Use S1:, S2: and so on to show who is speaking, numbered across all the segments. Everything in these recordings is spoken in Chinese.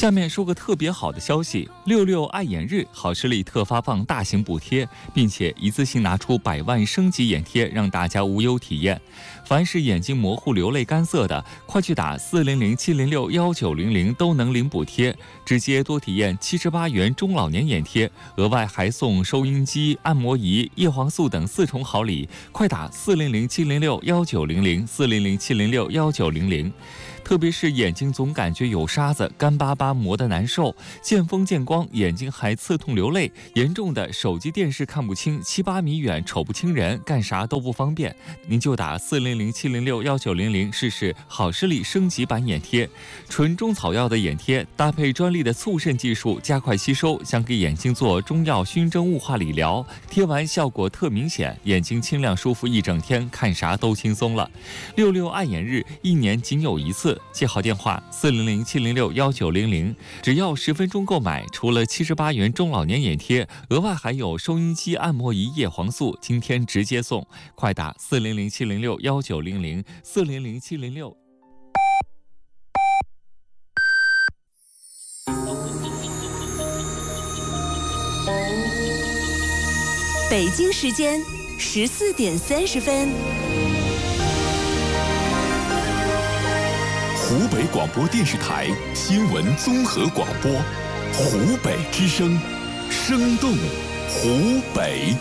S1: 下面说个特别好的消息，66爱眼日好视力特发放大型补贴，并且一次性拿出100万升级眼贴，让大家无忧体验。凡是眼睛模糊、流泪、干涩的，快去打400-706-1900都能领补贴，直接多体验78元中老年眼贴，额外还送收音机、按摩仪、叶黄素等4重好礼，快打400-706-1900，400-706-1900。特别是眼睛总感觉有沙子、干巴巴、磨得难受，见风见光，眼睛还刺痛流泪，严重的手机电视看不清，7、8米远瞅不清人，干啥都不方便，您就打400-706-1900试试好视力升级版眼贴。纯中草药的眼贴搭配专利的促渗技术，加快吸收，想给眼睛做中药熏蒸雾化理疗，贴完效果特明显，眼睛清亮舒服一整天，看啥都轻松了。66爱眼日1年仅有一次，记好电话400-706-1900，只要10分钟购买，除了78元中老年眼贴，额外还有收音机、按摩仪、叶黄素，今天直接送，快打400-706-1900，400-706。
S2: 北京时间14点30分。
S3: 湖北广播电视台新闻综合广播，湖北之声，生动湖北。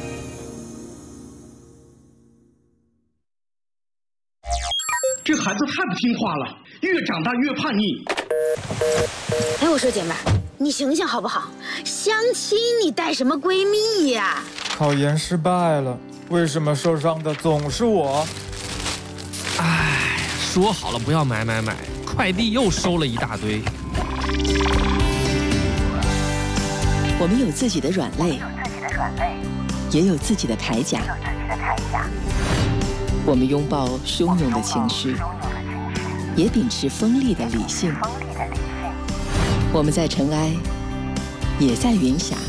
S4: 这孩子太不听话了，越长大越叛逆。
S5: 哎，我说姐妹儿，你醒醒好不好？相亲你带什么闺蜜呀？
S6: 考研失败了，为什么受伤的总是我？
S7: 哎，说好了不要买，快递又收了一大堆。
S8: 我们有自己的软肋，也有自己的铠甲。我们拥抱汹涌的情绪，也秉持锋利的理性。我们在尘埃，也在云霞。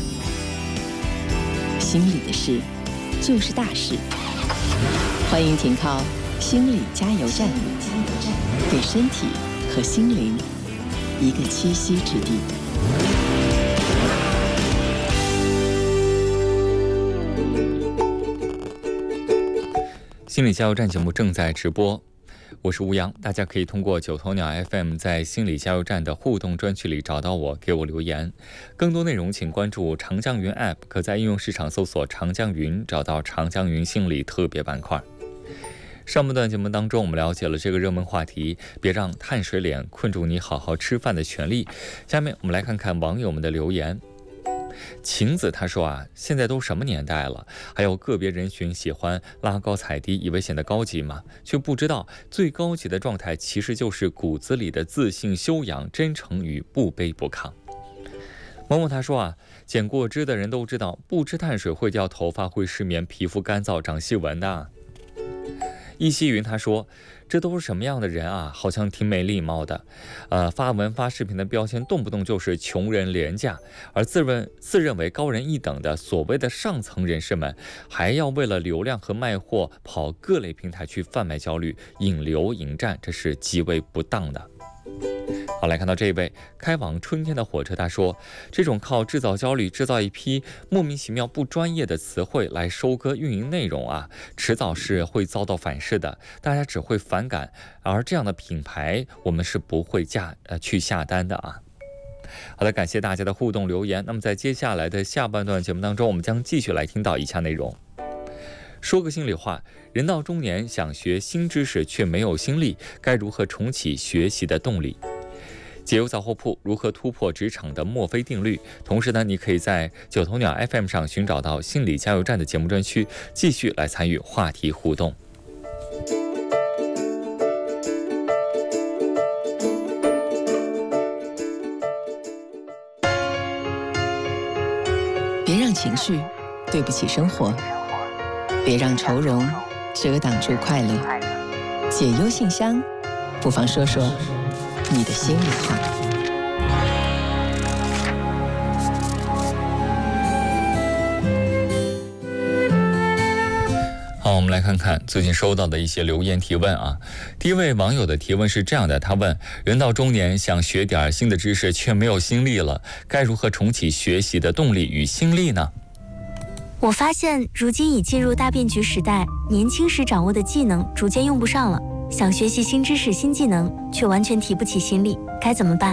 S8: 心里的事，就是大事。欢迎停靠心理加油站，给身体和心灵一个栖息之地。
S1: 心理加油站节目正在直播，我是吴阳，大家可以通过9头鸟 FM 在心理加油站的互动专区里找到我，给我留言。更多内容请关注长江云 App， 可在应用市场搜索长江云，找到长江云心理特别板块。上半段节目当中，我们了解了这个热门话题，别让碳水脸困住你好好吃饭的权利。下面我们来看看网友们的留言。晴子他说啊，现在都什么年代了，还有个别人群喜欢拉高踩低，以为显得高级嘛，却不知道最高级的状态其实就是骨子里的自信、修养、真诚与不卑不亢。某某他说啊，减过脂的人都知道，不吃碳水会掉头发、会失眠、皮肤干燥、长细纹的。易希云他说，这都是什么样的人啊，好像挺没礼貌的。发文发视频的标签动不动就是穷人廉价，而自认为高人一等的所谓的上层人士们，还要为了流量和卖货跑各类平台去贩卖焦虑、引流引战，这是极为不当的。好，来看到这一位开往春天的火车，他说，这种靠制造焦虑、制造一批莫名其妙不专业的词汇来收割运营内容啊，迟早是会遭到反噬的，大家只会反感，而这样的品牌我们是不会去下单的啊。好的，感谢大家的互动留言。那么在接下来的下半段节目当中，我们将继续来听到以下内容。说个心里话，人到中年想学新知识却没有心力，该如何重启学习的动力？解忧杂货铺如何突破职场的墨菲定律？同时呢，你可以在9头鸟 FM 上寻找到心理加油站的节目专区，继续来参与话题互动。
S8: 别让情绪对不起生活，别让愁容遮挡住快乐。解忧信箱，不妨说说你的心里话。
S1: 好， 我们来看看最近收到的一些留言提问啊。第一位网友的提问是这样的，他问：人到中年想学点新的知识却没有心力了，该如何重启学习的动力与心力呢？
S9: 我发现如今已进入大变局时代，年轻时掌握的技能逐渐用不上了，想学习新知识新技能却完全提不起心力，该怎么办？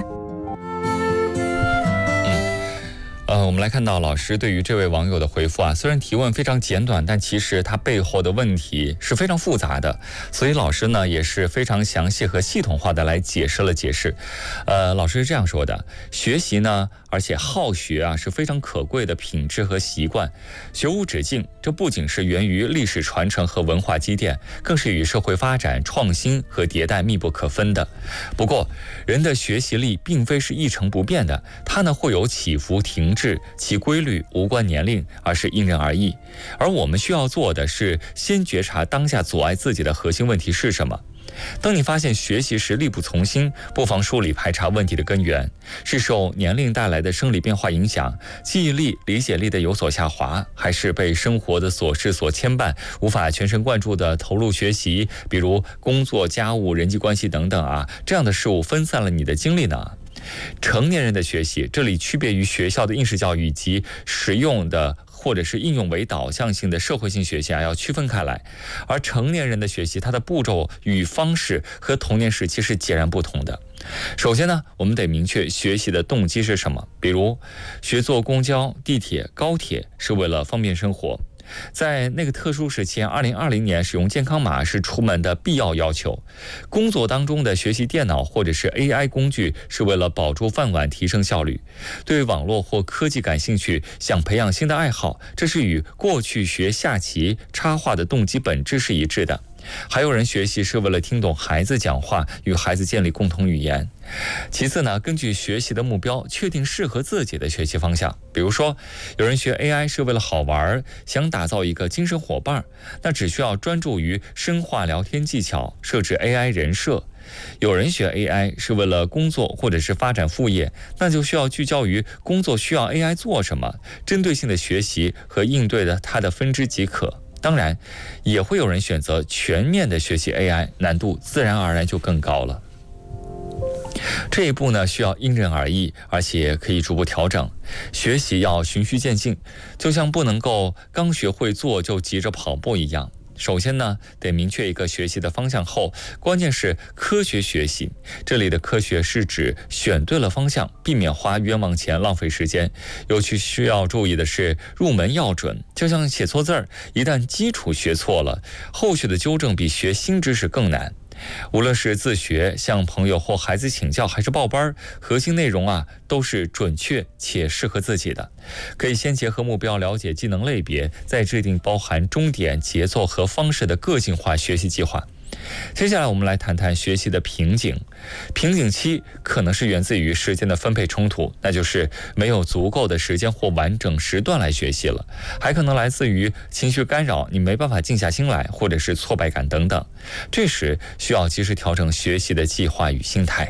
S1: 我们来看到老师对于这位网友的回复啊，虽然提问非常简短，但其实它背后的问题是非常复杂的，所以老师呢也是非常详细和系统化的来解释了解释。老师是这样说的：学习呢，而且好学啊是非常可贵的品质和习惯，学无止境，这不仅是源于历史传承和文化积淀，更是与社会发展、创新和迭代密不可分的。不过，人的学习力并非是一成不变的，它呢会有起伏停滞，其规律无关年龄，而是因人而异。而我们需要做的是先觉察当下阻碍自己的核心问题是什么。当你发现学习时力不从心，不妨梳理排查问题的根源，是受年龄带来的生理变化影响，记忆力、理解力的有所下滑，还是被生活的琐事所牵绊，无法全神贯注地投入学习，比如工作、家务、人际关系等等啊，这样的事物分散了你的精力呢？成年人的学习，这里区别于学校的应试教育以及实用的或者是应用为导向性的社会性学习啊，要区分开来。而成年人的学习，它的步骤与方式和童年时期是截然不同的。首先呢，我们得明确学习的动机是什么，比如学坐公交、地铁、高铁是为了方便生活。在那个特殊时期，2020年使用健康码是出门的必要要求。工作当中的学习电脑或者是 AI 工具是为了保住饭碗，提升效率。对网络或科技感兴趣，想培养新的爱好，这是与过去学下棋、插画的动机本质是一致的。还有人学习是为了听懂孩子讲话，与孩子建立共同语言。其次呢，根据学习的目标，确定适合自己的学习方向。比如说，有人学 AI 是为了好玩，想打造一个精神伙伴，那只需要专注于深化聊天技巧，设置 AI 人设。有人学 AI 是为了工作或者是发展副业，那就需要聚焦于工作需要 AI 做什么，针对性的学习和应对的它的分支即可。当然，也会有人选择全面的学习 AI， 难度自然而然就更高了。这一步呢，需要因人而异，而且可以逐步调整。学习要循序渐进，就像不能够刚学会做就急着跑步一样。首先呢，得明确一个学习的方向后，关键是科学学习。这里的科学是指选对了方向，避免花冤枉钱浪费时间。尤其需要注意的是入门要准，就像写错字儿，一旦基础学错了，后续的纠正比学新知识更难。无论是自学、向朋友或孩子请教，还是报班，核心内容啊都是准确且适合自己的。可以先结合目标了解技能类别，再制定包含终点、节奏和方式的个性化学习计划。接下来我们来谈谈学习的瓶颈。瓶颈期可能是源自于时间的分配冲突，那就是没有足够的时间或完整时段来学习了，还可能来自于情绪干扰，你没办法静下心来，或者是挫败感等等。这时需要及时调整学习的计划与心态。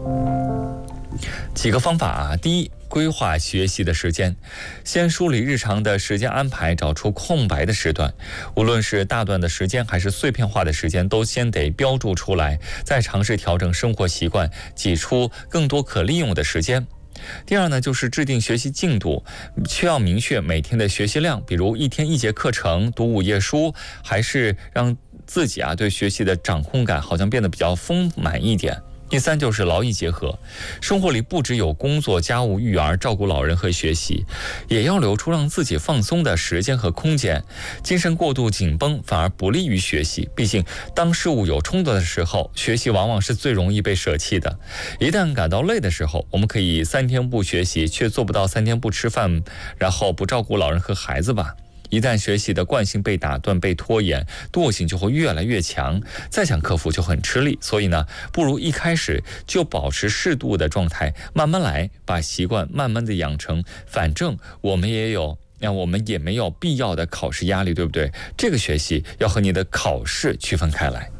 S1: 几个方法啊，第一，规划学习的时间，先梳理日常的时间安排，找出空白的时段，无论是大段的时间还是碎片化的时间，都先得标注出来，再尝试调整生活习惯，挤出更多可利用的时间。第二呢，就是制定学习进度，需要明确每天的学习量，比如一天1节课程，读5页书，还是让自己对学习的掌控感好像变得比较丰满一点。第三就是劳逸结合，生活里不只有工作、家务、育儿、照顾老人和学习，也要留出让自己放松的时间和空间。精神过度紧绷反而不利于学习，毕竟当事物有冲突的时候，学习往往是最容易被舍弃的。一旦感到累的时候，我们可以3天不学习，却做不到3天不吃饭，然后不照顾老人和孩子吧。一旦学习的惯性被打断、被拖延，惰性就会越来越强，再想克服就很吃力。所以呢，不如一开始就保持适度的状态，慢慢来，把习惯慢慢的养成。反正我们也没有必要的考试压力，对不对？这个学习要和你的考试区分开来。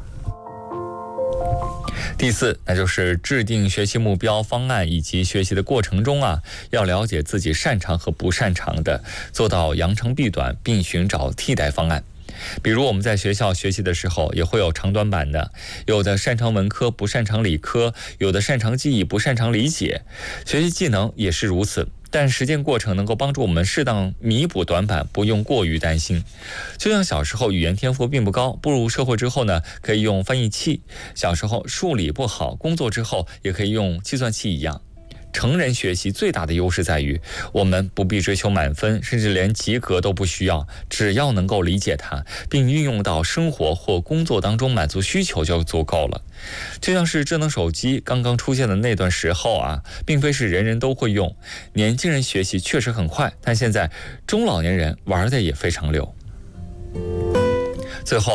S1: 第四，那就是制定学习目标方案，以及学习的过程中要了解自己擅长和不擅长的，做到扬长避短，并寻找替代方案。 比如我们在学校学习的时候也会有长短板的，有的擅长文科不擅长理科，有的擅长记忆不擅长理解，学习技能也是如此，但实践过程能够帮助我们适当弥补短板，不用过于担心。就像小时候语言天赋并不高，步入社会之后呢，可以用翻译器，小时候数理不好，工作之后也可以用计算器一样。成人学习最大的优势在于，我们不必追求满分，甚至连及格都不需要，只要能够理解它，并运用到生活或工作当中满足需求就足够了。就像是智能手机刚刚出现的那段时候啊，并非是人人都会用，年轻人学习确实很快，但现在中老年人玩的也非常溜。最后